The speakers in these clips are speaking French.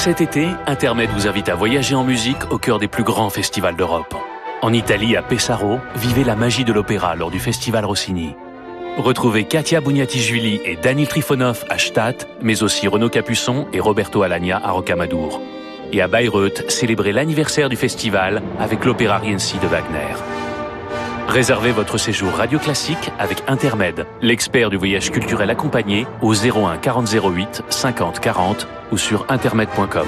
Cet été, Intermed vous invite à voyager en musique au cœur des plus grands festivals d'Europe. En Italie, à Pesaro, vivez la magie de l'opéra lors du festival Rossini. Retrouvez Katia Bugnatichvili et Daniil Trifonov à Stade, mais aussi Renaud Capuçon et Roberto Alagna à Rocamadour. Et à Bayreuth, célébrez l'anniversaire du festival avec l'opéra Rienzi de Wagner. Réservez votre séjour Radio Classique avec Intermed, l'expert du voyage culturel accompagné au 01 40 08 50 40 ou sur intermed.com.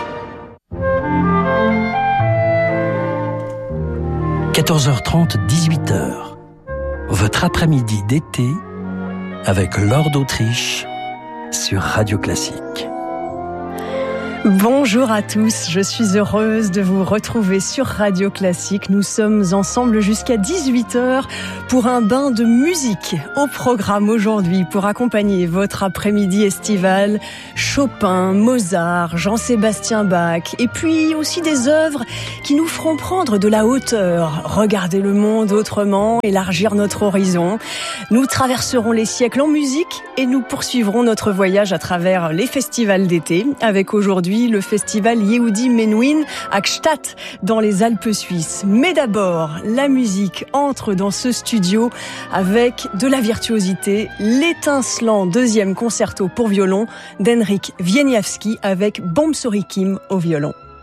14h30, 18h. Votre après-midi d'été avec Laure d'Autriche sur Radio Classique. Bonjour à tous, je suis heureuse de vous retrouver sur Radio Classique. Nous sommes ensemble jusqu'à 18h pour un bain de musique au programme aujourd'hui pour accompagner votre après-midi estival. Chopin, Mozart, Jean-Sébastien Bach et puis aussi des œuvres qui nous feront prendre de la hauteur, regarder le monde autrement, élargir notre horizon. Nous traverserons les siècles en musique et nous poursuivrons notre voyage à travers les festivals d'été avec aujourd'hui le festival Yehudi Menuhin à Gstaad dans les Alpes suisses. Mais d'abord, la musique entre dans ce studio avec de la virtuosité, l'étincelant deuxième concerto pour violon d'Henryk Wieniawski avec Bomb Sorikim au violon.